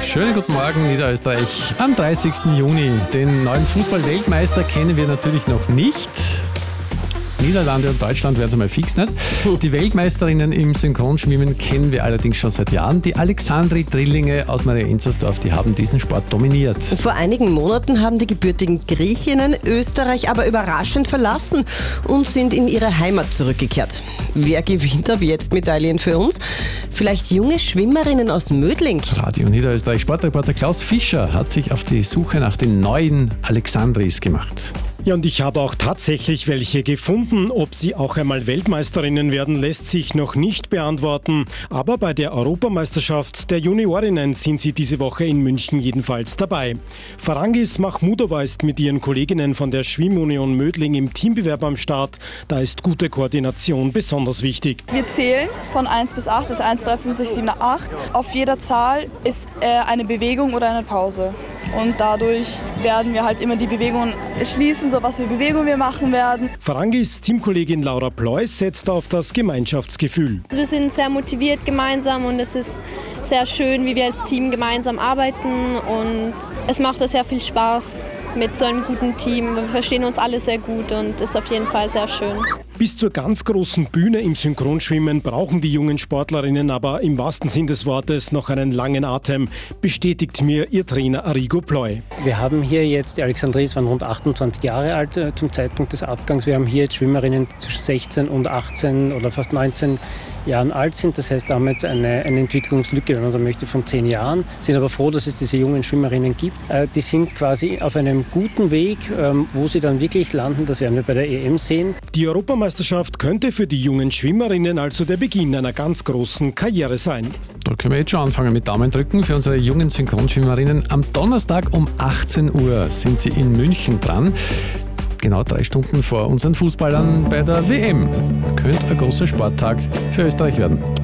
Schönen guten Morgen, Niederösterreich. Am 30. Juni. Den neuen Fußball-Weltmeister kennen wir natürlich noch nicht. Niederlande und Deutschland werden es einmal fix nicht. Die Weltmeisterinnen im Synchronschwimmen kennen wir allerdings schon seit Jahren. Die Alexandri Drillinge aus Maria-Enzersdorf, die haben diesen Sport dominiert. Vor einigen Monaten haben die gebürtigen Griechinnen Österreich aber überraschend verlassen und sind in ihre Heimat zurückgekehrt. Wer gewinnt ab jetzt Medaillen für uns? Vielleicht junge Schwimmerinnen aus Mödling? Radio Niederösterreich Sportreporter Klaus Fischer hat sich auf die Suche nach den neuen Alexandris gemacht. Ja, und ich habe auch tatsächlich welche gefunden. Ob sie auch einmal Weltmeisterinnen werden, lässt sich noch nicht beantworten. Aber bei der Europameisterschaft der Juniorinnen sind sie diese Woche in München jedenfalls dabei. Farangis Mahmudova ist mit ihren Kolleginnen von der Schwimmunion Mödling im Teambewerb am Start. Da ist gute Koordination besonders wichtig. Wir zählen von 1 bis 8, das ist 1, 3, 5, 6, 7, 8. Auf jeder Zahl ist eine Bewegung oder eine Pause. Und dadurch werden wir halt immer die Bewegungen schließen, so was für Bewegungen wir machen werden. Farangis Teamkollegin Laura Pleuß setzt auf das Gemeinschaftsgefühl. Wir sind sehr motiviert gemeinsam und es ist sehr schön, wie wir als Team gemeinsam arbeiten und es macht sehr viel Spaß mit so einem guten Team. Wir verstehen uns alle sehr gut und ist auf jeden Fall sehr schön. Bis zur ganz großen Bühne im Synchronschwimmen brauchen die jungen Sportlerinnen aber im wahrsten Sinn des Wortes noch einen langen Atem, bestätigt mir ihr Trainer Arrigo Pleu. Wir haben hier jetzt, die Alexandris waren rund 28 Jahre alt zum Zeitpunkt des Abgangs. Wir haben hier jetzt Schwimmerinnen zwischen 16 und 18 oder fast 19 Jahren alt sind. Das heißt, da haben wir jetzt eine Entwicklungslücke, wenn man so möchte, von 10 Jahren. Sind aber froh, dass es diese jungen Schwimmerinnen gibt. Die sind quasi auf einem guten Weg, wo sie dann wirklich landen. Das werden wir bei der EM sehen. Die Europameisterschaft könnte für die jungen Schwimmerinnen also der Beginn einer ganz großen Karriere sein. Da können wir jetzt schon anfangen mit Daumen drücken für unsere jungen Synchronschwimmerinnen. Am Donnerstag um 18 Uhr sind sie in München dran. Genau 3 Stunden vor unseren Fußballern bei der WM. Könnte ein großer Sporttag für Österreich werden.